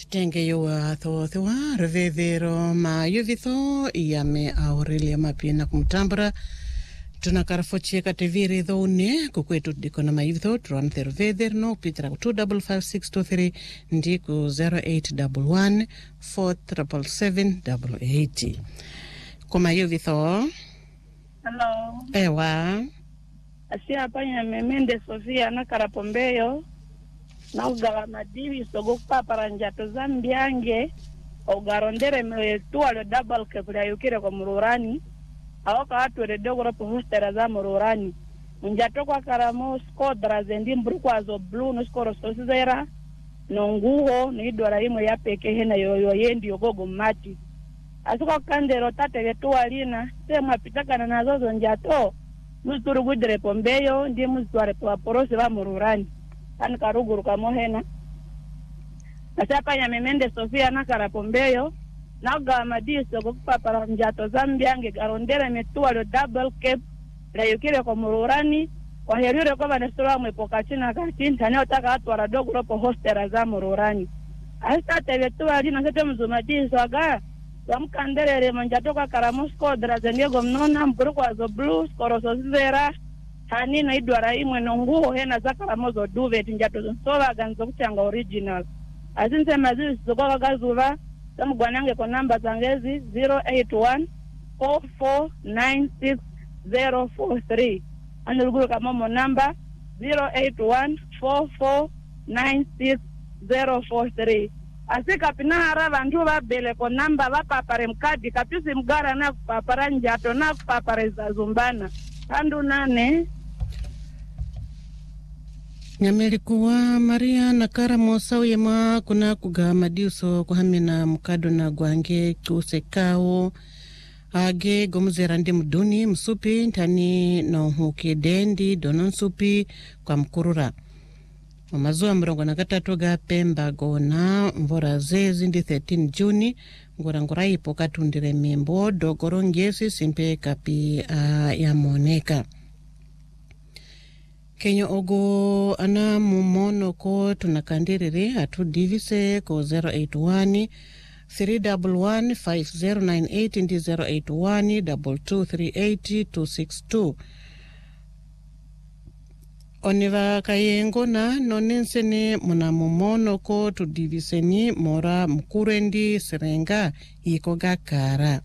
Tenge yo tho thwa revevero ma yuvitho yame Aurelia mapina kumtambra tunakarafochia kateviri dhone kukwetu dikona ma yuvitho turan therveder no pitra 255623 ndiku 0811 47778 kuma yuvitho. Hello. Ewa Asia panya memende Sofia na karapombeyo na ugala madivi sogo papara njato zambiange ugarondere mewetua le double kebula yukire kwa mururani awaka watu le dogo ropo hostera za mururani njato kwa karamo skodra zendi mbruku zo blue no skoro sosizera no nguho ni idwara imo ya peke hena yoyo yendi yogogo mati asuka kandero tate wetua lina sema pitakana na zozo njato muzuru gudere pombeyo ndi muzware kwa porose wa mururani kan karuguru kamohena asapa ya memende Sofia na karapombeyo na gamadiso kupapara njato zambiange garondere metua lo double cap la yukire kwa mururani kwa herire kwa banesura mwepoka china katinta ne otaka atwara dogo ropo hostera za mururani asta tevetua lina sete mzumadiso aga wamkanderere manjato kwa karamosko drazengego mnona mbruko azo blues koroso zera hani na idwara imwe nonguo hena zakaramozo duvet njato sola ganzo kuchanga original azinse mazizi zokoka kazuva samugwanange kwa namba zangezi 081 4496043 anuluguru kamomo namba 081 4496043 asika pinahara vantu vabele ko namba vapapare mkadi kapisi mgara na kupapara njato na kupapare za zumbana andu nane Nyamelikuwa Maria na karamo sawyema kuna kugama diuso kuhamina mukado na gwange kusekao age gomuzera ndi mduni msupi ntani no huke dendi donon supi kwa mkurura Mazuwa mrongo na katatu ga pemba gona mvora zezi ndi 13 Juni ngura ipo katundire mimbo dogoro ngesi simpe kapi ya moneka Kenyo ogo ana mumono ko tunakandiriri atu divise ko 081 311 5098 ndi 081 2238262 Oniva kayengo na nonensene muna mumono ko tudiviseni mora mkurendi serenga iko gakara.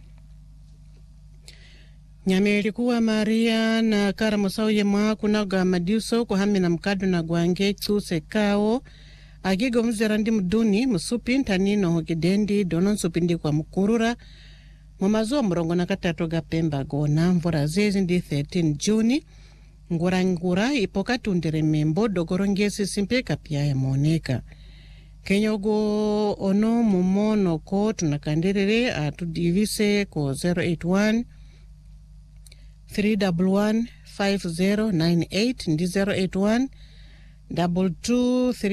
Nyamelikuwa Maria na karamusauye mwa kunaga madiuso kuhamina mkadu na gwange kusekao agigo mzerandi mduni msupi ntanino hokidendi donon supindi kwa mkurura mumazuwa mrongo na katatu ga pemba gona mvora zezi ndi 13 Juni ngura ipoka tundere membo dogoro ngesi simpe kapia ya moneka kenyogo ono mumono ko tunakandirere atudivise ko 081 311 5098 ndi 081 223